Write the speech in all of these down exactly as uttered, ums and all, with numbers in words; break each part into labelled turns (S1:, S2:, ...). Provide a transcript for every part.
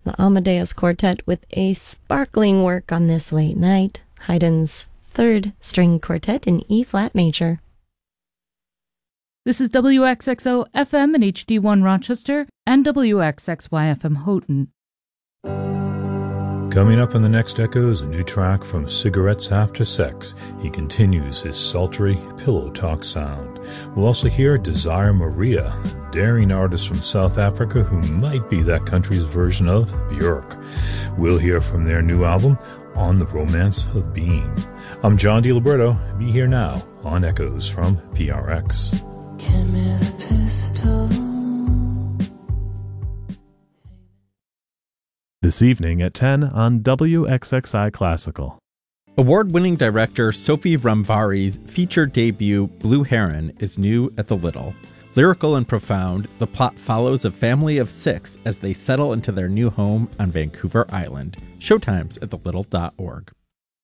S1: The Amadeus Quartet with a sparkling work on this late night, Haydn's third string quartet in E-flat major.
S2: This is W X X O F M and H D one Rochester and W X X Y F M Houghton.
S3: Coming up in the next Echo is a new track from Cigarettes After Sex. He continues his sultry pillow talk sound. We'll also hear Desire Maria, daring artist from South Africa who might be that country's version of Björk. We'll hear from their new album, On the Romance of Being. I'm John DiLiberto. Be here now on Echoes from P R X.
S4: Give me the pistol.
S5: This evening at ten on W X X I Classical.
S6: Award-winning director Sophie Ramvari's feature debut, Blue Heron, is new at the Little. Lyrical and profound, the plot follows a family of six as they settle into their new home on Vancouver Island. Showtimes at the little dot org.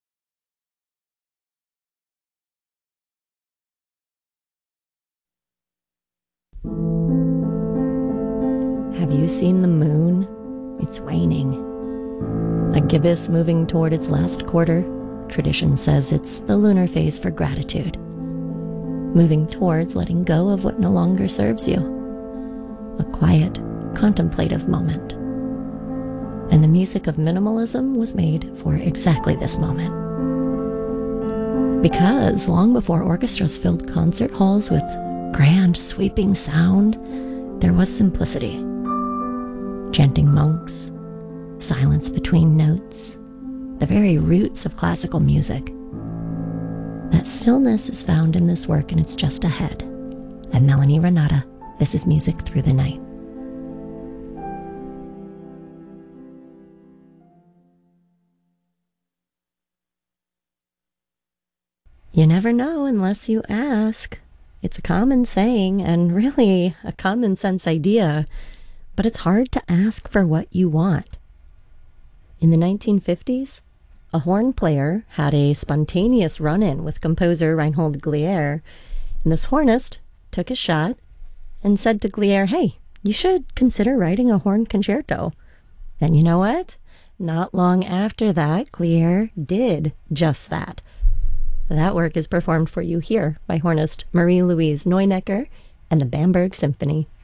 S1: Have you seen the moon? It's waning. A gibbous moving toward its last quarter, tradition says it's the lunar phase for gratitude. Moving towards letting go of what no longer serves you. A quiet, contemplative moment. And the music of minimalism was made for exactly this moment. Because long before orchestras filled concert halls with grand, sweeping sound, there was simplicity. Chanting monks, silence between notes, the very roots of classical music. That stillness is found in this work, and it's just ahead. I'm Melanie Renata. This is Music Through the Night. You never know unless you ask. It's a common saying and really a common sense idea, but it's hard to ask for what you want. In the nineteen fifties, a horn player had a spontaneous run-in with composer Reinhold Glier, and this hornist took a shot and said to Glier, hey, you should consider writing a horn concerto. And you know what? Not long after that, Glier did just that. That work is performed for you here by hornist Marie-Louise Neunecker and the Bamberg Symphony.